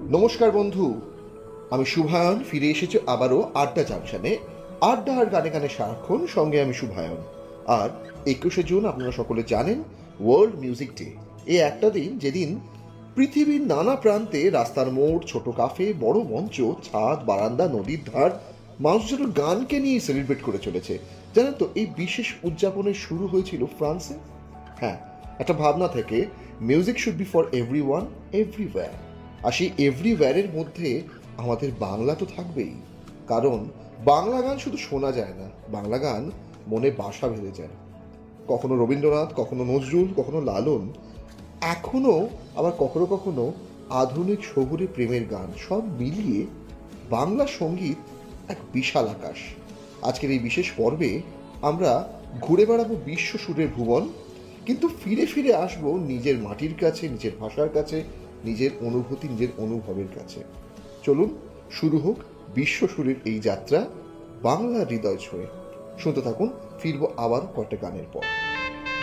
নমস্কার বন্ধু, আমি শুভায়ন ফিরে এসেছি আবারও আড্ডা জাংশনে। আড্ডা আর গানে গানে সারাক্ষণ, সঙ্গে আমি শুভায়ন। আর 21শে জুন আপনারা সকলে জানেন, ওয়ার্ল্ড মিউজিক ডে। এই একটা দিন যেদিন পৃথিবীর নানা প্রান্তে রাস্তার মোড়, ছোট কাফে, বড় মঞ্চ, ছাদ, বারান্দা, নদীর ধার মানুষ যেন গানকে নিয়ে সেলিব্রেট করে চলেছে। জানেন তো, এই বিশেষ উদযাপনের শুরু হয়েছিল ফ্রান্সে। হ্যাঁ, একটা ভাবনা থেকে, music should be for every one, everywhere. আর সেই এভরিওয়্যারের মধ্যে আমাদের বাংলা তো থাকবেই। কারণ বাংলা গান শুধু শোনা যায় না, বাংলা গান মনে বাসা বেঁধে যায়। কখনো রবীন্দ্রনাথ, কখনো নজরুল, কখনো লালন, এখনো আবার কখনো কখনো আধুনিক শহুরে প্রেমের গান, সব মিলিয়ে বাংলা সঙ্গীত এক বিশাল আকাশ। আজকের এই বিশেষ পর্বে আমরা ঘুরে বেড়াবো বিশ্ব সুরের ভুবন, কিন্তু ফিরে ফিরে আসবো নিজের মাটির কাছে, নিজের ভাষার কাছে, নিজের অনুভূতি, নিজের অনুভবের কাছে। চলুন শুরু হোক বিশ্ব সুরের এই যাত্রা, বাংলা হৃদয় ছুঁয়ে। শুনতে থাকুন, ফিরবো আবার কয়েকটা গানের পর।